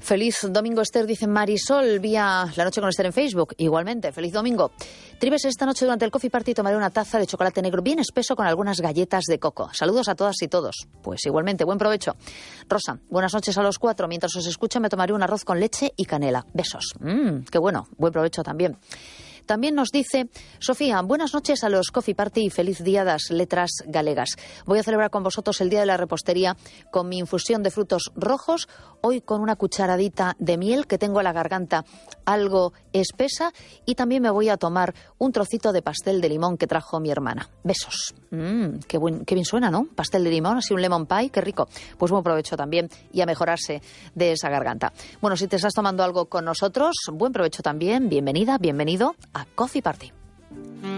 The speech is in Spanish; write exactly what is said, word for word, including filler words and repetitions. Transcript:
Feliz domingo, Esther, dice Marisol, vía La Noche con Esther en Facebook. Igualmente, feliz domingo. Tribes, esta noche durante el Coffee Party tomaré una taza de chocolate negro bien espeso con algunas galletas de coco. Saludos a todas y todos. Pues igualmente, buen provecho. Rosa, buenas noches a los cuatro. Mientras os escucho me tomaré un arroz con leche y canela. Besos. Mmm, qué bueno. Buen provecho también. También nos dice Sofía, buenas noches a los Coffee Party y feliz día das letras galegas. Voy a celebrar con vosotros el día de la repostería con mi infusión de frutos rojos, hoy con una cucharadita de miel que tengo en la garganta algo espesa y también me voy a tomar un trocito de pastel de limón que trajo mi hermana. Besos. Mmm, qué, buen, qué bien suena, ¿no? Pastel de limón, así un lemon pie, qué rico. Pues buen provecho también y a mejorarse de esa garganta. Bueno, si te estás tomando algo con nosotros, buen provecho también, bienvenida, bienvenido a Coffee Party.